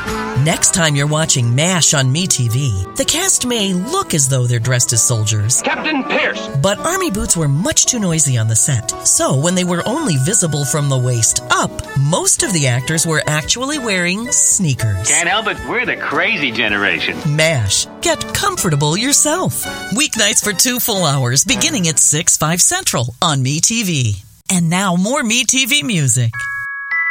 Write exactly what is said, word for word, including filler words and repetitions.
Next time you're watching MASH on MeTV, the cast may look as though they're dressed as soldiers. Captain Pierce! But army boots were much too noisy on the set. So when they were only visible from the waist up, most of the actors were actually wearing sneakers. Can't help it, we're the crazy generation. MASH. Get comfortable yourself. Weeknights for two full hours, beginning at six, five Central on MeTV. And now more MeTV music.